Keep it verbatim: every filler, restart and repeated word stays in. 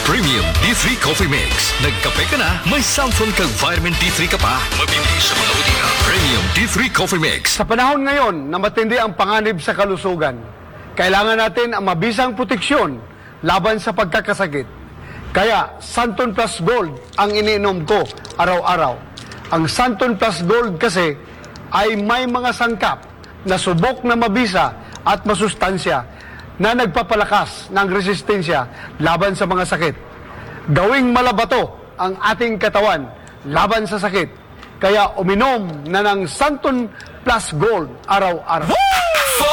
Premium D three Coffee Mix. Nagkape ka na, may Samsung kang Vitamin D three ka pa. Mabibili sa mga utina. Premium D three Coffee Mix. Sa panahon ngayon na matindi ang panganib sa kalusugan, kailangan natin ang mabisang proteksyon laban sa pagkakasakit. Kaya Santon Plus Gold ang iniinom ko araw-araw. Ang Santon Plus Gold kasi ay may mga sangkap na subok na mabisa at masustansya na nagpapalakas ng resistensya laban sa mga sakit. Gawing malabato ang ating katawan laban sa sakit. Kaya uminom na ng Santon Plus Gold araw-araw.